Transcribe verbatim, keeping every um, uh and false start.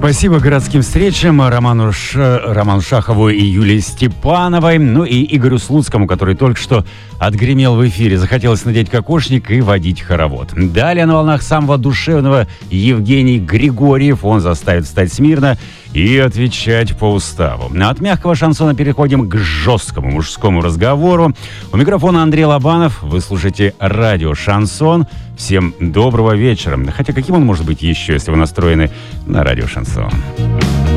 Спасибо городским встречам Роману, Ш... Роману Шахову и Юлии Степановой, ну и Игорю Слуцкому, который только что отгремел в эфире. Захотелось надеть кокошник и водить хоровод. Далее на волнах самого душевного Евгений Григорьев. Он заставит встать смирно и отвечать по уставу. От мягкого шансона переходим к жесткому мужскому разговору. У микрофона Андрей Лобанов. Вы слушаете радио «Шансон». Всем доброго вечера. Хотя каким он может быть еще, если вы настроены на радио «Шансон»?